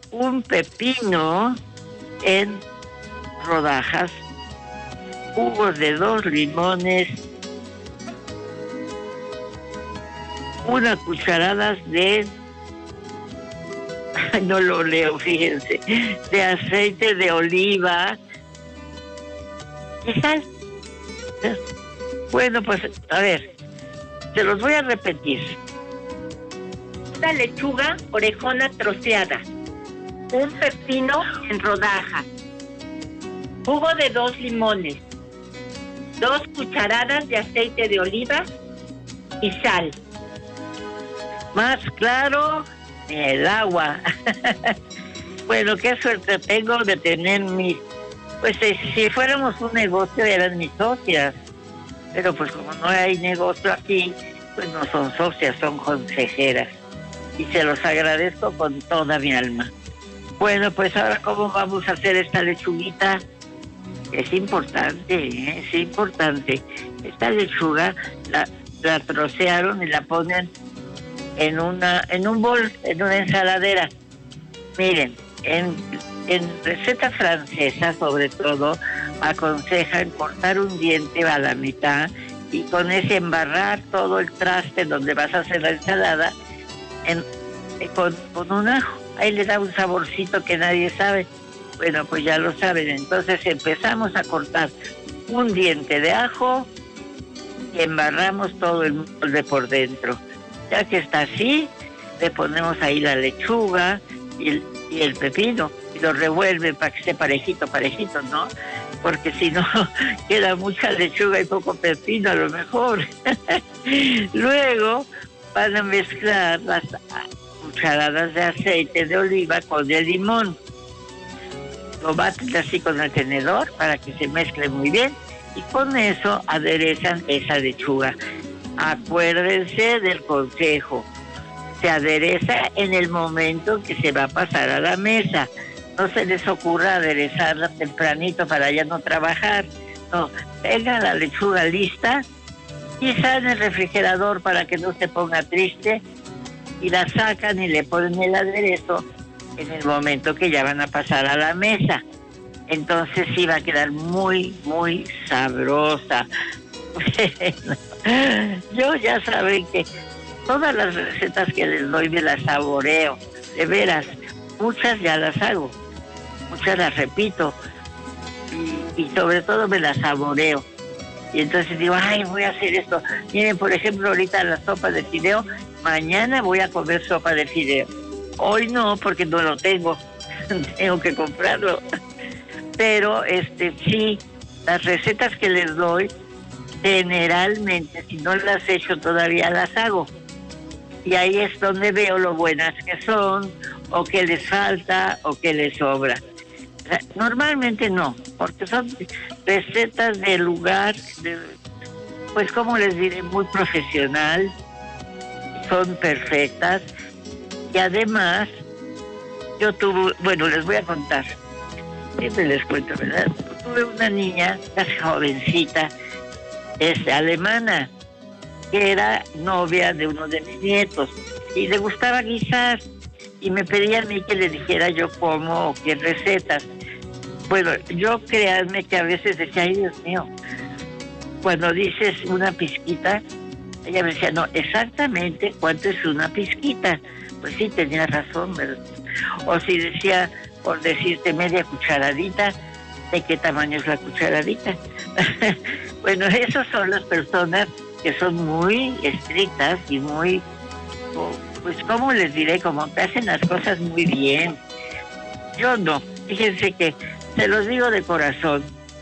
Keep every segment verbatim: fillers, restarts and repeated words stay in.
un pepino en rodajas, jugo de dos limones, una cucharada de, no lo leo, fíjense, de aceite de oliva y sal. Bueno, pues, a ver, se los voy a repetir. Una lechuga orejona troceada, un pepino en rodajas, jugo de dos limones, dos cucharadas de aceite de oliva y sal. Más claro, el agua. Bueno, qué suerte tengo de tener mis... Pues si, si fuéramos un negocio eran mis socias, pero pues como no hay negocio aquí, pues no son socias, son consejeras. Y se los agradezco con toda mi alma. Bueno, pues ahora cómo vamos a hacer esta lechuguita. Es importante, ¿eh? Es importante. Esta lechuga la, la trocearon y la ponen en una en un bol, en una ensaladera. Miren, en, en receta francesa, sobre todo, aconsejan cortar un diente a la mitad y con ese embarrar todo el traste donde vas a hacer la ensalada en, con, con un ajo. Ahí le da un saborcito que nadie sabe. Bueno, pues ya lo saben. Entonces empezamos a cortar un diente de ajo y embarramos todo el molde por dentro. Ya que está así, le ponemos ahí la lechuga y el, y el pepino y lo revuelven para que esté parejito, parejito, ¿no? Porque si no, queda mucha lechuga y poco pepino a lo mejor. Luego van a mezclar las cucharadas de aceite de oliva con el limón. Lo baten así con el tenedor para que se mezcle muy bien y con eso aderezan esa lechuga. Acuérdense del consejo. Se adereza en el momento que se va a pasar a la mesa. No se les ocurra aderezarla tempranito para ya no trabajar. No, tengan la lechuga lista, quizá en el refrigerador para que no se ponga triste, y la sacan y le ponen el aderezo en el momento que ya van a pasar a la mesa. Entonces sí va a quedar muy, muy sabrosa. Bueno, yo ya saben que todas las recetas que les doy me las saboreo. De veras, muchas ya las hago, muchas las repito y, y sobre todo me las saboreo. Y entonces digo, ay, voy a hacer esto. Miren, por ejemplo, ahorita la sopa de fideo, mañana voy a comer sopa de fideo. Hoy no, porque no lo tengo, tengo que comprarlo. Pero este sí, las recetas que les doy, generalmente, si no las he hecho todavía, las hago. Y ahí es donde veo lo buenas que son, o que les falta, o que les sobra. Normalmente no, porque son recetas de lugar, de, pues como les diré, muy profesional, son perfectas. Y además, yo tuve, bueno, les voy a contar, siempre les cuento, ¿verdad? Tuve una niña, casi jovencita, es alemana, que era novia de uno de mis nietos, y le gustaba guisar, y me pedía a mí que le dijera yo cómo o qué recetas. Bueno, yo créanme que a veces decía, ay Dios mío, cuando dices una pizquita, ella me decía, no, exactamente cuánto es una pizquita. Pues sí, tenía razón, ¿verdad? O si decía, por decirte media cucharadita, ¿de qué tamaño es la cucharadita? Bueno, esas son las personas que son muy estrictas y muy, pues, ¿cómo les diré? Como que hacen las cosas muy bien. Yo no, fíjense que, se los digo de corazón,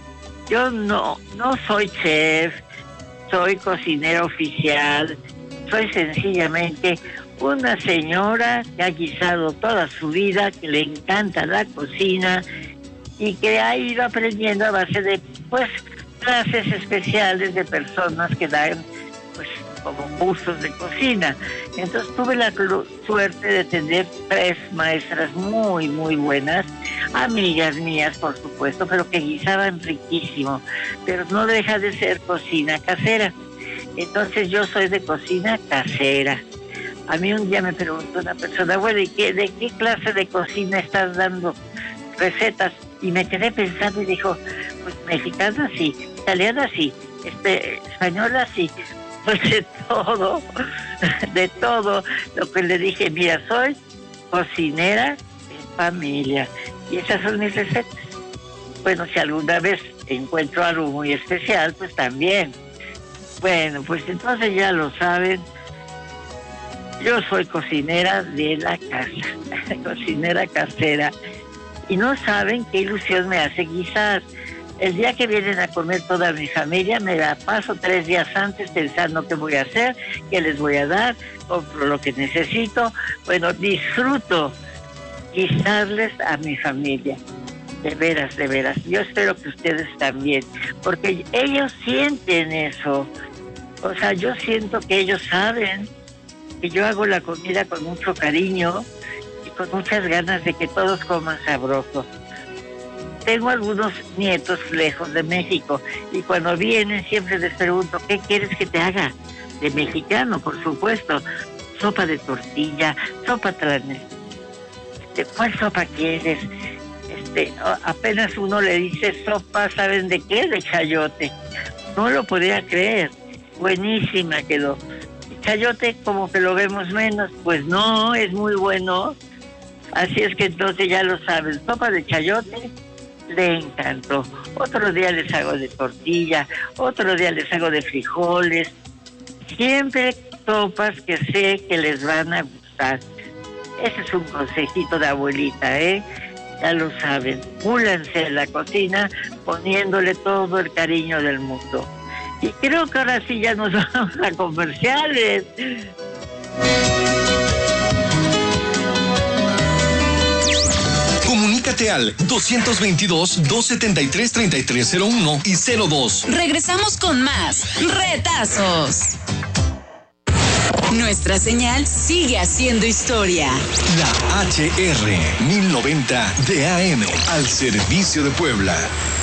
yo no, no soy chef, soy cocinera oficial, soy sencillamente una señora que ha guisado toda su vida, que le encanta la cocina y que ha ido aprendiendo a base de, pues, clases especiales de personas que dan, pues, como cursos de cocina. Entonces tuve la suerte de tener tres maestras muy, muy buenas, amigas mías, por supuesto, pero que guisaban riquísimo, pero no deja de ser cocina casera. Entonces yo soy de cocina casera. A mí un día me preguntó una persona, bueno, ¿y qué, de qué clase de cocina estás dando recetas? Y me quedé pensando y dijo, pues mexicana sí, italiana sí, este, española sí, pues de todo, de todo. Lo que le dije, mira, soy cocinera en familia y esas son mis recetas. Bueno, si alguna vez encuentro algo muy especial, pues también. Bueno, pues entonces ya lo saben. Yo soy cocinera de la casa, cocinera casera. Y no saben qué ilusión me hace guisar. El día que vienen a comer toda mi familia, me la paso tres días antes pensando qué voy a hacer, qué les voy a dar, compro lo que necesito. Bueno, disfruto guisarles a mi familia. De veras, de veras. Yo espero que ustedes también, porque ellos sienten eso. O sea, yo siento que ellos saben que yo hago la comida con mucho cariño y con muchas ganas de que todos coman sabroso. Tengo algunos nietos lejos de México y cuando vienen siempre les pregunto, ¿qué quieres que te haga? De mexicano, por supuesto. Sopa de tortilla, sopa tlanera. ¿Cuál sopa quieres? Este, apenas uno le dice sopa, ¿saben de qué? De chayote. No lo podía creer. Buenísima quedó. Chayote como que lo vemos menos, pues no, es muy bueno. Así es que entonces ya lo saben, sopa de chayote le encantó. Otro día les hago de tortilla, otro día les hago de frijoles. Siempre sopas que sé que les van a gustar. Ese es un consejito de abuelita, ¿eh? Ya lo saben, púlense en la cocina poniéndole todo el cariño del mundo. Y creo que ahora sí ya nos vamos a comerciales. Comunícate al dos veintidós, dos setenta y tres, treinta y tres cero uno y cero dos. Regresamos con más Retazos. Nuestra señal sigue haciendo historia. La H R mil noventa de A M al servicio de Puebla.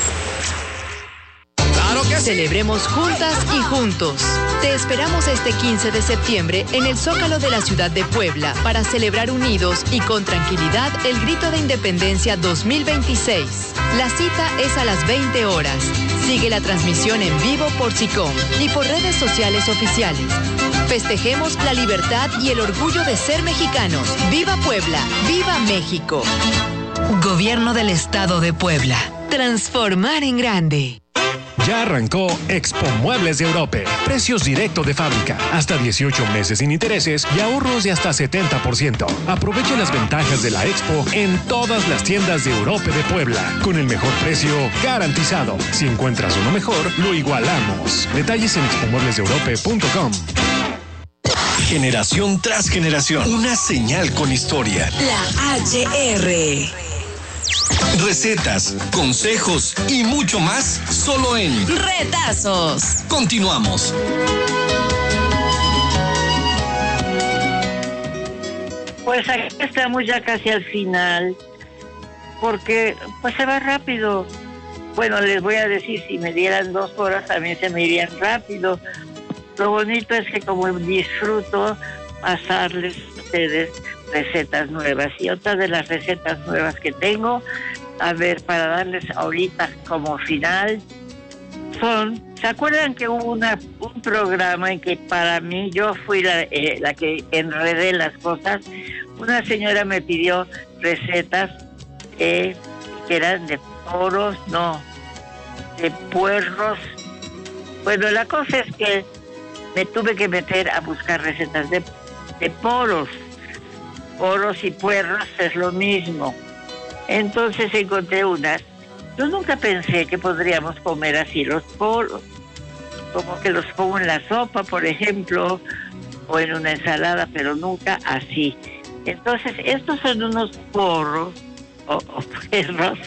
Celebremos juntas y juntos. Te esperamos este quince de septiembre en el Zócalo de la ciudad de Puebla para celebrar unidos y con tranquilidad el Grito de Independencia dos mil veintiséis. La cita es a las veinte horas. Sigue la transmisión en vivo por SICOM y por redes sociales oficiales. Festejemos la libertad y el orgullo de ser mexicanos. ¡Viva Puebla! ¡Viva México! Gobierno del Estado de Puebla. Transformar en grande. Ya arrancó Expo Muebles de Europe. Precios directo de fábrica, hasta dieciocho meses sin intereses y ahorros de hasta setenta por ciento. Aprovecha las ventajas de la Expo en todas las tiendas de Europe de Puebla, con el mejor precio garantizado. Si encuentras uno mejor, lo igualamos. Detalles en expo muebles de europe punto com. Generación tras generación, una señal con historia. La H R. Recetas, consejos y mucho más solo en Retazos. Continuamos. Pues aquí estamos ya casi al final, porque pues se va rápido. Bueno, les voy a decir, si me dieran dos horas también se me irían rápido. Lo bonito es que como disfruto pasarles a ustedes recetas nuevas. Y otra de las recetas nuevas que tengo, a ver, para darles ahorita como final, son, ¿se acuerdan que hubo una, un programa en que para mí yo fui la, eh, la que enredé las cosas? Una señora me pidió recetas eh, que eran de poros, no, de puerros. Bueno, la cosa es que me tuve que meter a buscar recetas de, de poros. Poros y puerros es lo mismo. Entonces encontré unas. Yo nunca pensé que podríamos comer así los poros, como que los pongo en la sopa, por ejemplo, o en una ensalada, pero nunca así. Entonces, estos son unos porros o, o puerros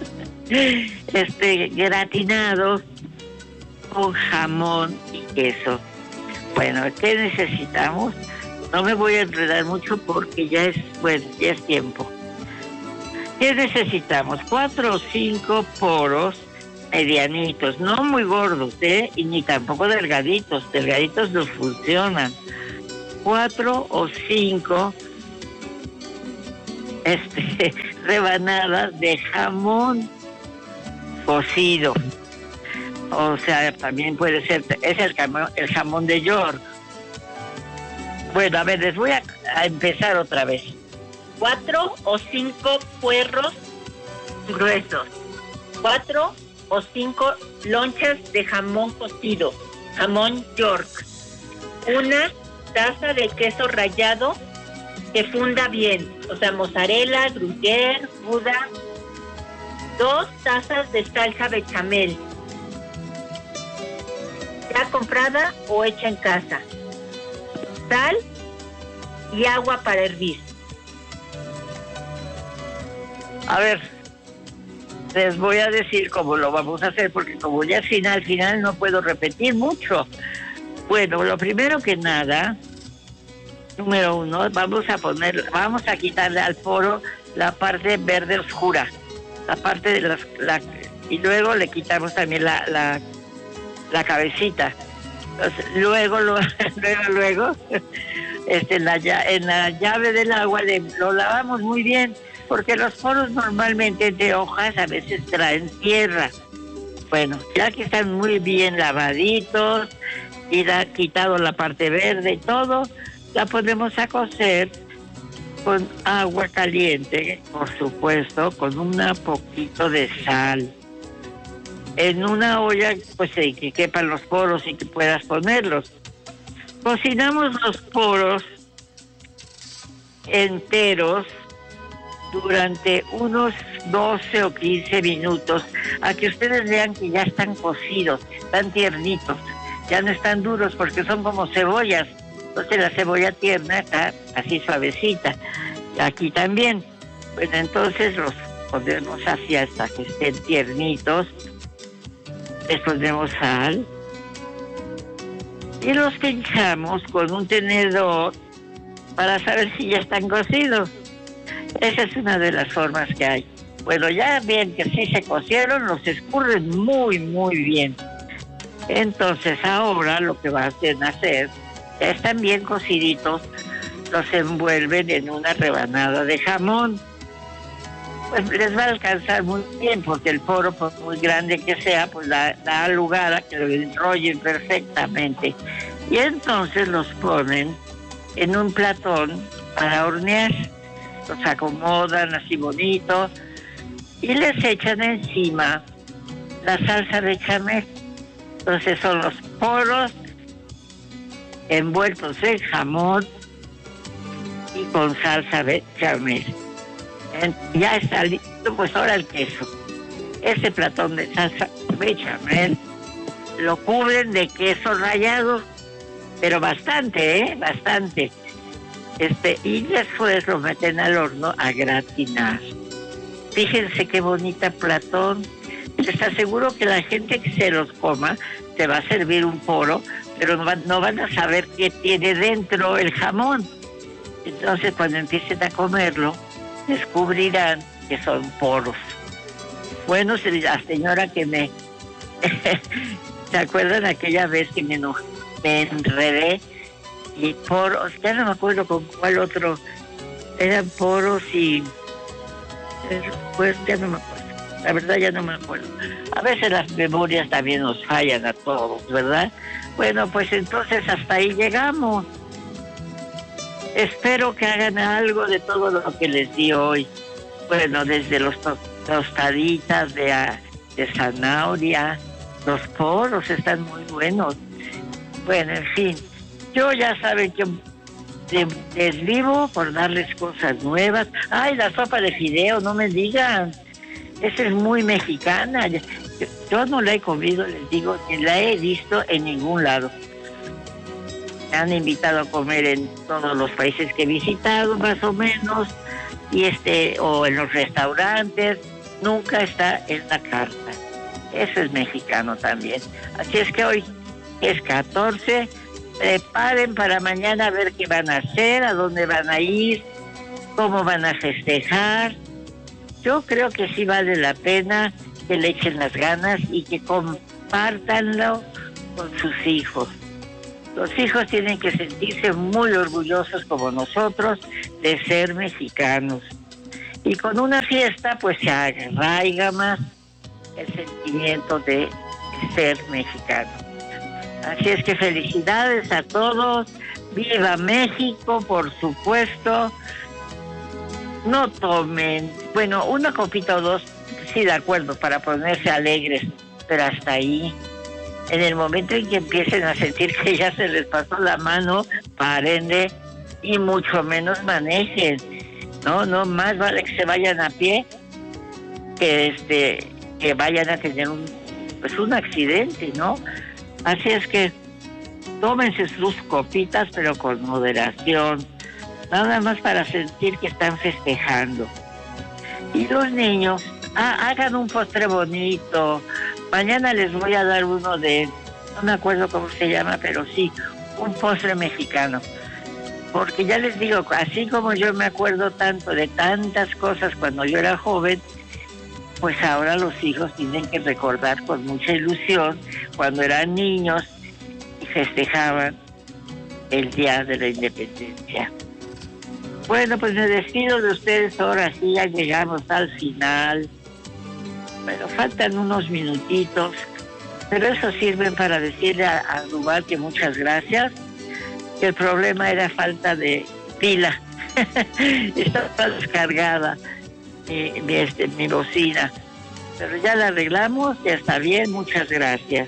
este, gratinados con jamón y queso. Bueno, ¿qué necesitamos? No me voy a enredar mucho porque ya es, bueno, ya es tiempo. ¿Qué necesitamos? Cuatro o cinco poros medianitos, no muy gordos, ¿eh? Y ni tampoco delgaditos. Delgaditos no funcionan. cuatro o cinco este, rebanadas de jamón cocido. O sea, también puede ser, es el jamón, el jamón de York. Bueno, a ver, les voy a, a empezar otra vez. Cuatro o cinco puerros gruesos. Cuatro o cinco lonchas de jamón cocido, jamón York. Una taza de queso rallado que funda bien, o sea, mozzarella, gruyère, gouda. Dos tazas de salsa bechamel, ya comprada o hecha en casa. Sal y agua para hervir. A ver, les voy a decir cómo lo vamos a hacer, porque como ya es final, final no puedo repetir mucho. Bueno, lo primero que nada, número uno, vamos a poner, vamos a quitarle al poro la parte verde oscura, la parte de las, la, y luego le quitamos también la, la, la cabecita. Entonces, luego, lo, luego, luego, este, en, la, en la llave del agua le, lo lavamos muy bien, porque los poros normalmente de hojas a veces traen tierra. Bueno, ya que están muy bien lavaditos y da quitado la parte verde y todo, la ponemos a cocer con agua caliente, por supuesto, con un poquito de sal. En una olla, pues que quepan los poros y que puedas ponerlos. Cocinamos los poros enteros durante unos doce o quince minutos, a que ustedes vean que ya están cocidos, están tiernitos, ya no están duros porque son como cebollas. Entonces la cebolla tierna está así suavecita. Aquí también. Pues entonces los ponemos así hasta que estén tiernitos. Les ponemos sal. Y los pinchamos con un tenedor para saber si ya están cocidos. Esa es una de las formas que hay. Bueno, ya ven que sí se cocieron, los escurren muy, muy bien. Entonces ahora lo que van a hacer, ya están bien cociditos, los envuelven en una rebanada de jamón. Pues les va a alcanzar muy bien, porque el poro, por muy grande que sea, pues da, da lugar a que lo enrollen perfectamente. Y entonces los ponen en un platón para hornear. Los acomodan así bonito y les echan encima la salsa bechamel. Entonces son los poros envueltos en jamón y con salsa bechamel. Ya está listo, pues ahora el queso. Ese platón de salsa bechamel lo cubren de queso rallado, pero bastante, ¿eh? Bastante. Este, y después lo meten al horno a gratinar. Fíjense qué bonita platón. Les aseguro que la gente que se los coma se va a servir un poro, pero no van, no van a saber qué tiene dentro el jamón. Entonces cuando empiecen a comerlo, descubrirán que son poros. Bueno, la señora que me... ¿Se acuerdan aquella vez que me, enojé, me enredé? Y poros, ya no me acuerdo con cuál otro, eran poros y... Pues ya no me acuerdo, la verdad ya no me acuerdo. A veces las memorias también nos fallan a todos, ¿verdad? Bueno, pues entonces hasta ahí llegamos. Espero que hagan algo de todo lo que les di hoy. Bueno, desde los to tostaditas de, de zanahoria, los poros están muy buenos. Bueno, en fin, yo ya saben que les vivo por darles cosas nuevas. Ay, la sopa de fideo, no me digan. Esa es muy mexicana. Yo, yo no la he comido, les digo, ni la he visto en ningún lado. Me han invitado a comer en todos los países que he visitado, más o menos, y este, o en los restaurantes. Nunca está en la carta. Eso es mexicano también. Así es que hoy es catorce. Preparen para mañana a ver qué van a hacer, a dónde van a ir, cómo van a festejar. Yo creo que sí vale la pena que le echen las ganas y que compártanlo con sus hijos. Los hijos tienen que sentirse muy orgullosos como nosotros de ser mexicanos. Y con una fiesta pues se arraiga más el sentimiento de ser mexicano. Así es que felicidades a todos. ¡Viva México, por supuesto! No tomen, bueno, una copita o dos, sí, de acuerdo, para ponerse alegres, pero hasta ahí. En el momento en que empiecen a sentir que ya se les pasó la mano, párenle y mucho menos manejen. No, no, más vale que se vayan a pie que este que vayan a tener un pues un accidente, ¿no? Así es que tómense sus copitas, pero con moderación, nada más para sentir que están festejando. Y los niños, ah, hagan un postre bonito. Mañana les voy a dar uno de, no me acuerdo cómo se llama, pero sí, un postre mexicano. Porque ya les digo, así como yo me acuerdo tanto de tantas cosas cuando yo era joven, pues ahora los hijos tienen que recordar con mucha ilusión cuando eran niños y festejaban el Día de la Independencia. Bueno, pues me despido de ustedes ahora sí, ya llegamos al final. Pero faltan unos minutitos, pero eso sirven para decirle a, a Duval que muchas gracias, que el problema era falta de pila. Estaba descargada mi, mi, este, mi bocina, pero ya la arreglamos, ya está bien, muchas gracias.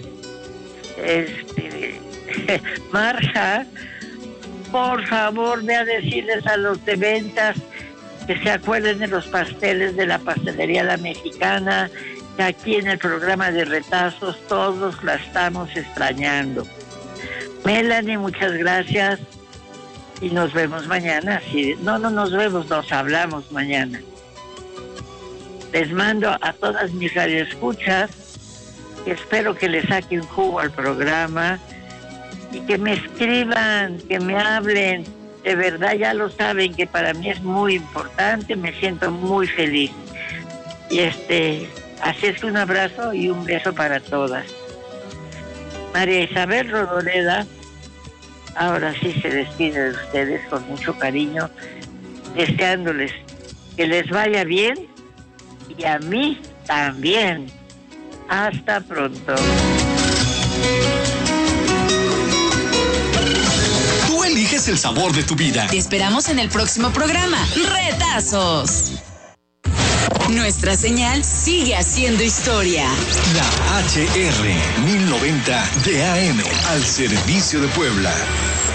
Este, Marja, por favor, ve a decirles a los de ventas que se acuerden de los pasteles de la pastelería La Mexicana, que aquí en el programa de Retazos todos la estamos extrañando. Melanie, muchas gracias y nos vemos mañana. Sí, no, no nos vemos, nos hablamos mañana. Les mando a todas mis radioescuchas, que espero que les saquen jugo al programa y que me escriban, que me hablen. De verdad ya lo saben que para mí es muy importante, me siento muy feliz. Y este, así es que un abrazo y un beso para todas. María Isabel Rodoreda, ahora sí se despide de ustedes con mucho cariño, deseándoles que les vaya bien y a mí también. Hasta pronto. Eliges el sabor de tu vida. Te esperamos en el próximo programa, Retazos. Nuestra señal sigue haciendo historia. La H R mil noventa de A M al servicio de Puebla.